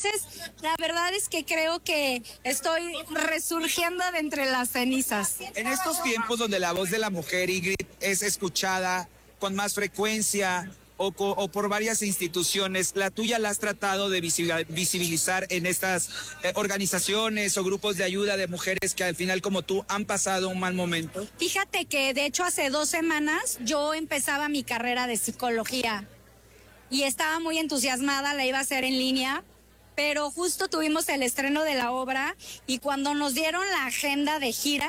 Entonces, la verdad es que creo que estoy resurgiendo de entre las cenizas. En estos tiempos donde la voz de la mujer, Ingrid, es escuchada con más frecuencia o por varias instituciones, ¿la tuya la has tratado de visibilizar en estas organizaciones o grupos de ayuda de mujeres que al final, como tú, han pasado un mal momento? Fíjate que de hecho hace 2 semanas yo empezaba mi carrera de psicología y estaba muy entusiasmada, la iba a hacer en línea, pero justo tuvimos el estreno de la obra y cuando nos dieron la agenda de gira,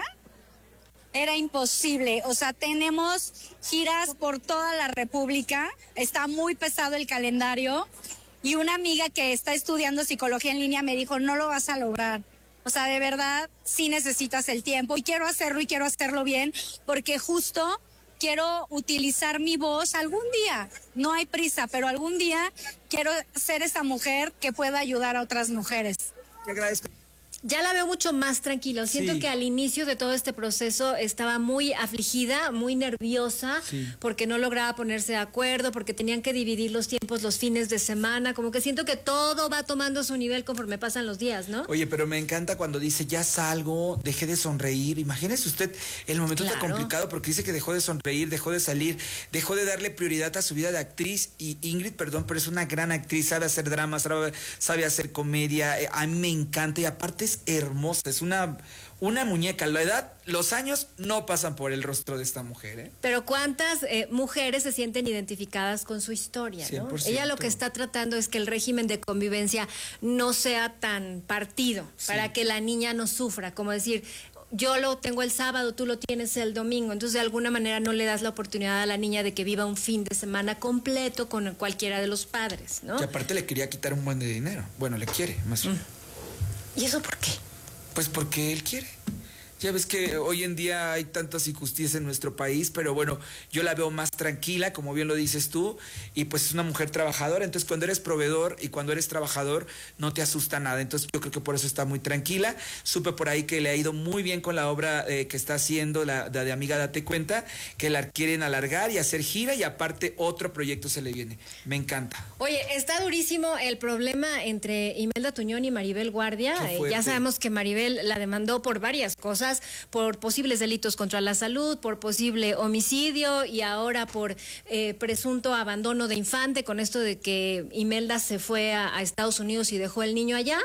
era imposible. O sea, tenemos giras por toda la República, está muy pesado el calendario y una amiga que está estudiando psicología en línea me dijo, no lo vas a lograr. O sea, de verdad, sí necesitas el tiempo y quiero hacerlo bien porque justo quiero utilizar mi voz algún día. No hay prisa, pero algún día quiero ser esa mujer que pueda ayudar a otras mujeres. Te agradezco. Ya la veo mucho más tranquila. Siento que al inicio de todo este proceso estaba muy afligida, muy nerviosa, porque no lograba ponerse de acuerdo, porque tenían que dividir los tiempos los fines de semana. Como que siento que todo va tomando su nivel conforme pasan los días, ¿no? Oye, pero me encanta cuando dice, ya salgo, dejé de sonreír. Imagínese usted el momento tan complicado, porque dice que dejó de sonreír, dejó de salir, dejó de darle prioridad a su vida de actriz. Y Ingrid, perdón, pero es una gran actriz, sabe hacer dramas, sabe hacer comedia. A mí me encanta y aparte es hermosa, es una muñeca. La edad, los años no pasan por el rostro de esta mujer, ¿eh? Pero ¿cuántas mujeres se sienten identificadas con su historia, ¿no? 100%. Ella lo que está tratando es que el régimen de convivencia no sea tan partido, para que la niña no sufra, como decir, yo lo tengo el sábado, tú lo tienes el domingo, entonces de alguna manera no le das la oportunidad a la niña de que viva un fin de semana completo con cualquiera de los padres, ¿no? Que aparte le quería quitar un buen de dinero. Bueno, le quiere, más bien. ¿Y eso por qué? Pues porque él quiere. Ya ves que hoy en día hay tantas injusticias en nuestro país, pero bueno, yo la veo más tranquila, como bien lo dices tú, y pues es una mujer trabajadora. Entonces cuando eres proveedor y cuando eres trabajador no te asusta nada. Entonces yo creo que por eso está muy tranquila. Supe por ahí que le ha ido muy bien con la obra que está haciendo, la de Amiga Date Cuenta, que la quieren alargar y hacer gira, y aparte otro proyecto se le viene. Me encanta. Oye, está durísimo el problema entre Imelda Tuñón y Maribel Guardia. Ya sabemos que Maribel la demandó por varias cosas, por posibles delitos contra la salud, por posible homicidio y ahora por presunto abandono de infante, con esto de que Imelda se fue a Estados Unidos y dejó el niño allá.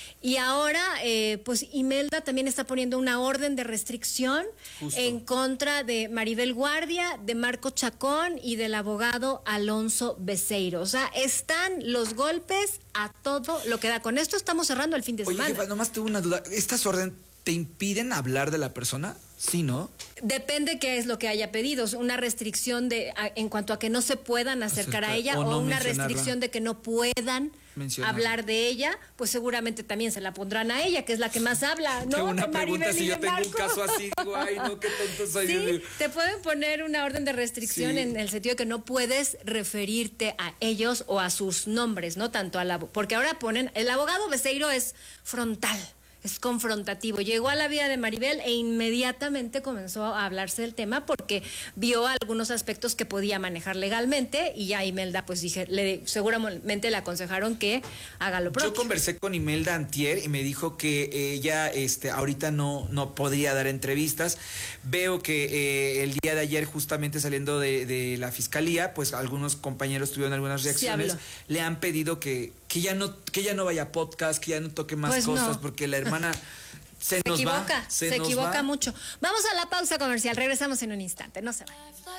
Y ahora, pues Imelda también está poniendo una orden de restricción en contra de Maribel Guardia, de Marco Chacón y del abogado Alonso Beceiro. O sea, están los golpes a todo lo que da. Con esto estamos cerrando el fin de semana. Oye, nomás tuve una duda. ¿Estas órdenes te impiden hablar de la persona? Sí, ¿no? Depende qué es lo que haya pedido. Una restricción en cuanto a que no se puedan acercar a ella, o una restricción de que no puedan hablar de ella, pues seguramente también se la pondrán a ella, que es la que más habla, ¿no? Qué buena pregunta. Si yo tengo Marco. un caso así, digo, ay, no, qué tonto soy. Sí, te pueden poner una orden de restricción en el sentido de que no puedes referirte a ellos o a sus nombres, ¿no? Tanto porque ahora ponen, el abogado Beceiro es frontal. Es confrontativo. Llegó a la vida de Maribel e inmediatamente comenzó a hablarse del tema porque vio algunos aspectos que podía manejar legalmente, y ya Imelda, pues seguramente le aconsejaron que haga lo propio. Yo conversé con Imelda antier y me dijo que ella ahorita no podría dar entrevistas. Veo que el día de ayer, justamente saliendo de la fiscalía, pues algunos compañeros tuvieron algunas reacciones. Le han pedido que ya no vaya a podcast, que ya no toque más cosas, porque la hermana se equivoca mucho. Vamos a la pausa comercial, regresamos en un instante, no se vayan.